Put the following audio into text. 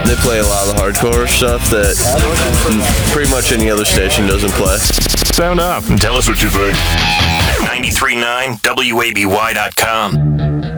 They play a lot of the hardcore stuff that pretty much any other station doesn't play. Sound off and tell us what you think. 93.9 WABY.com.